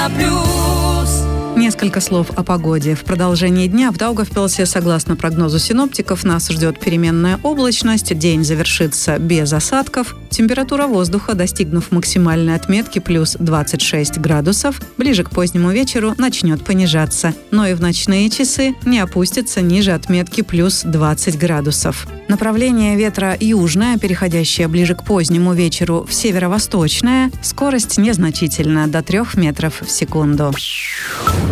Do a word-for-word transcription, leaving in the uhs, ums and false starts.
Европа+. Несколько слов о погоде. В продолжении дня в Даугавпилсе, согласно прогнозу синоптиков, нас ждет переменная облачность, день завершится без осадков, температура воздуха, достигнув максимальной отметки плюс двадцать шесть градусов, ближе к позднему вечеру начнет понижаться, но и в ночные часы не опустится ниже отметки плюс двадцать градусов. Направление ветра южное, переходящее ближе к позднему вечеру в северо-восточное, скорость незначительна, до трех метров в секунду.